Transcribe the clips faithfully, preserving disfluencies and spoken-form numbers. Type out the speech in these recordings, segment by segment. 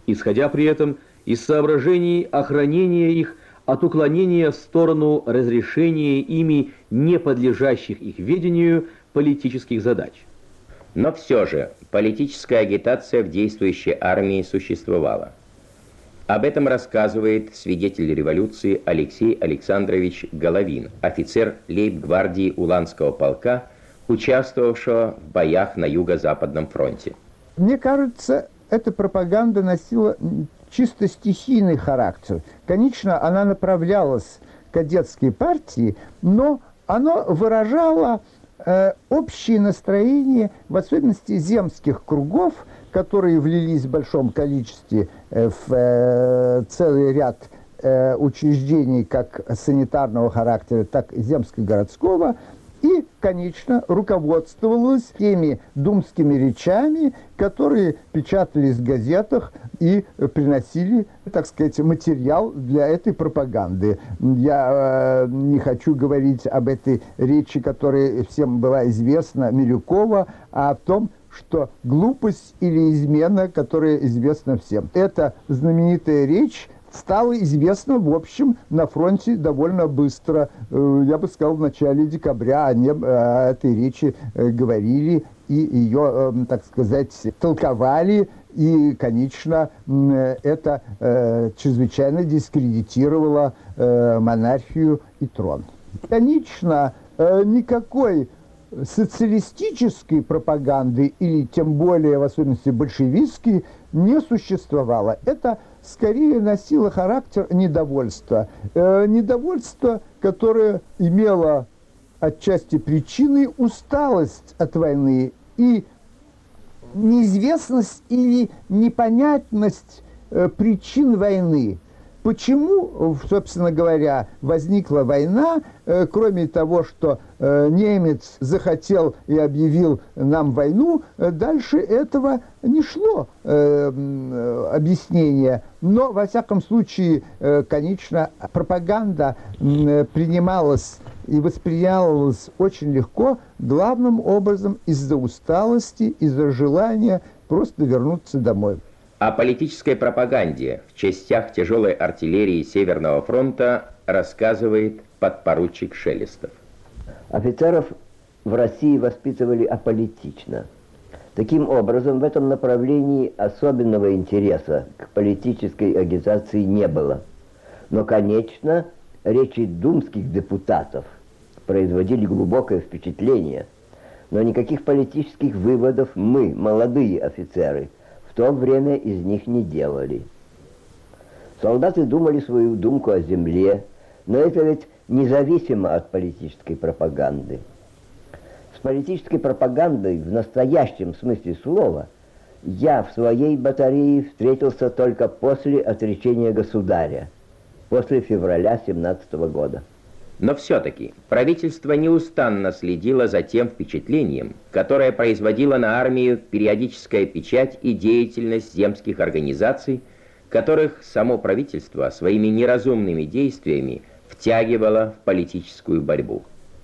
исходя при этом из соображений охранения их от уклонения в сторону разрешения ими не подлежащих их ведению политических задач. Но все же политическая агитация в действующей армии существовала. Об этом рассказывает свидетель революции Алексей Александрович Головин, офицер лейб-гвардии Уланского полка, участвовавшего в боях на Юго-Западном фронте. Мне кажется, эта пропаганда носила чисто стихийный характер. Конечно, она направлялась к кадетской партии, но она выражала э, общее настроение, в особенности земских кругов, которые влились в большом количестве э, в э, целый ряд э, учреждений как санитарного характера, так и земско-городского, и, конечно, руководствовалась теми думскими речами, которые печатались в газетах и приносили, так сказать, материал для этой пропаганды. Я э, не хочу говорить об этой речи, которая всем была известна, Милюкова, а о том, что глупость или измена, которая известна всем. Эта знаменитая речь стало известно, в общем, на фронте довольно быстро. Я бы сказал, в начале декабря они о этой речи говорили и ее, так сказать, толковали. И, конечно, это чрезвычайно дискредитировало монархию и трон. Конечно, никакой социалистической пропаганды, или тем более, в особенности, большевистской, не существовало. Это скорее носило характер недовольства. Э, недовольство, которое имело отчасти причиной усталость от войны и неизвестность или непонятность э, причин войны. Почему, собственно говоря, возникла война, э, кроме того, что э, немец захотел и объявил нам войну, э, дальше этого не шло э, э, объяснение. Но, во всяком случае, э, конечно, пропаганда э, принималась и воспринималась очень легко, главным образом из-за усталости, из-за желания просто вернуться домой. О политической пропаганде в частях тяжелой артиллерии Северного фронта рассказывает подпоручик Шелестов. Офицеров в России воспитывали аполитично. Таким образом, в этом направлении особенного интереса к политической агитации не было. Но, конечно, речи думских депутатов производили глубокое впечатление. Но никаких политических выводов мы, молодые офицеры, в то время из них не делали. Солдаты думали свою думку о земле, но это ведь независимо от политической пропаганды. С политической пропагандой в настоящем смысле слова я в своей батарее встретился только после отречения государя, после февраля семнадцатого года. Но все-таки правительство неустанно следило за тем впечатлением, которое производила на армию периодическая печать и деятельность земских организаций, которых само правительство своими неразумными действиями втягивало в политическую борьбу.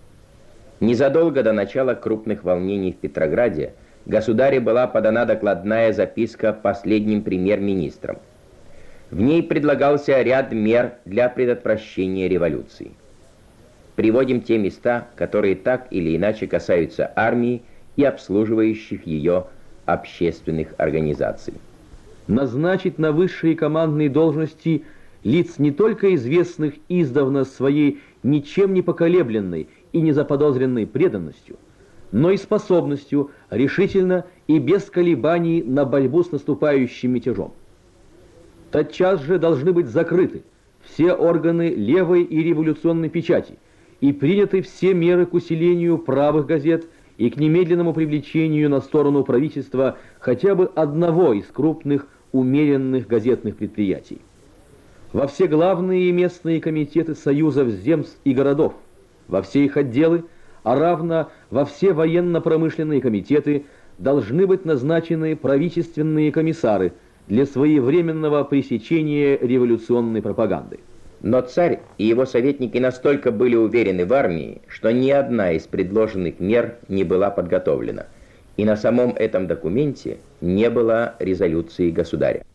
Незадолго до начала крупных волнений в Петрограде государю была подана докладная записка последним премьер-министром. В ней предлагался ряд мер для предотвращения революции. Приводим те места, которые так или иначе касаются армии и обслуживающих ее общественных организаций. Назначить на высшие командные должности лиц не только известных издавна своей ничем не поколебленной и незаподозренной преданностью, но и способностью решительно и без колебаний на борьбу с наступающим мятежом. Тотчас же должны быть закрыты все органы левой и революционной печати и приняты все меры к усилению правых газет и к немедленному привлечению на сторону правительства хотя бы одного из крупных умеренных газетных предприятий. Во все главные местные комитеты союзов земств и городов, во все их отделы, а равно во все военно-промышленные комитеты должны быть назначены правительственные комиссары для своевременного пресечения революционной пропаганды. Но царь и его советники настолько были уверены в армии, что ни одна из предложенных мер не была подготовлена, и на самом этом документе не было резолюции государя.